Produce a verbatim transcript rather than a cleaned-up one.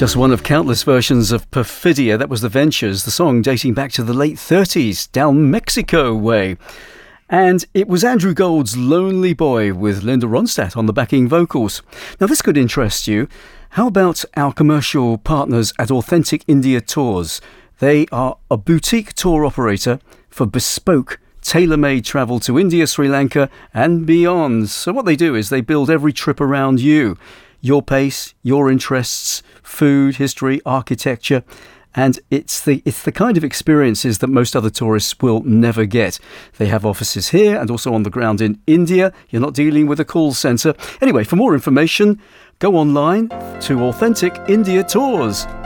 Just one of countless versions of Perfidia. That was The Ventures, the song dating back to the late thirties, down Mexico way. And it was Andrew Gold's Lonely Boy with Linda Ronstadt on the backing vocals. Now this could interest you. How about our commercial partners at Authentic India Tours? They are a boutique tour operator for bespoke, tailor-made travel to India, Sri Lanka and beyond. So what they do is they build every trip around you. Your pace, your interests, food, history, architecture, and it's the it's the kind of experiences that most other tourists will never get. They have offices here and also on the ground in India. You're not dealing with a call centre. Anyway, for more information, go online to Authentic India Tours.